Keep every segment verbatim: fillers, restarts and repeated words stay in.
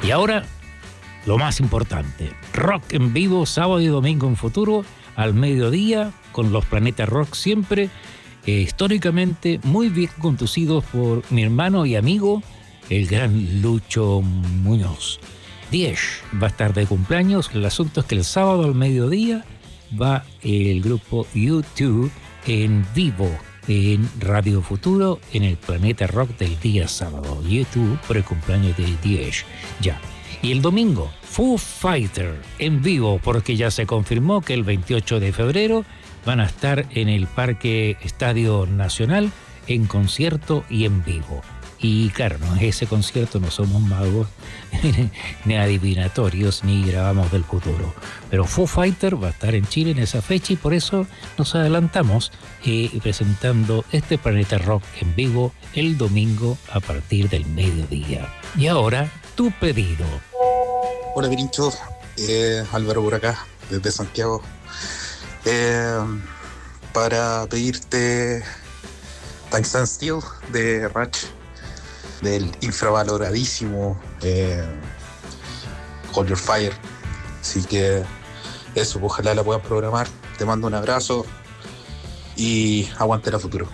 Y ahora, lo más importante, rock en vivo, sábado y domingo en Futuro, al mediodía, con los Planetas Rock siempre, eh, históricamente muy bien conducidos por mi hermano y amigo, el gran Lucho Muñoz. diez va a estar de cumpleaños. El asunto es que el sábado al mediodía va el grupo U dos en vivo en Radio Futuro en el Planeta Rock del día sábado. U dos por el cumpleaños de diez. Ya. Y el domingo, Foo Fighter en vivo, porque ya se confirmó que el veintiocho de febrero van a estar en el Parque Estadio Nacional en concierto y en vivo. Y claro, no es ese concierto, no somos magos, ni adivinatorios, ni grabamos del futuro. Pero Foo Fighter va a estar en Chile en esa fecha y por eso nos adelantamos eh, presentando este Planeta Rock en vivo el domingo a partir del mediodía. Y ahora, tu pedido. Hola, Pirincho. Eh, Álvaro por acá, desde Santiago. Eh, para pedirte Time Stand Still de Rush, del infravaloradísimo eh, Hold Your Fire. Así que eso, ojalá la puedan programar. Te mando un abrazo y aguante la Futuro.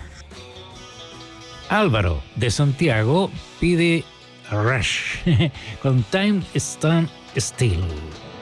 Álvaro de Santiago pide Rush con Time Stand Still.